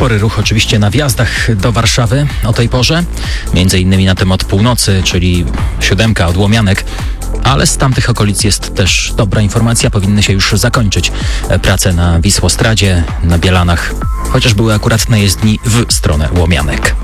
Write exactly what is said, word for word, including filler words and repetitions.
Spory ruch oczywiście na wjazdach do Warszawy o tej porze, między innymi na tym od północy, czyli siódemka od Łomianek. Ale z tamtych okolic jest też dobra informacja, powinny się już zakończyć prace na Wisłostradzie, na Bielanach, chociaż były akurat na jezdni w stronę Łomianek.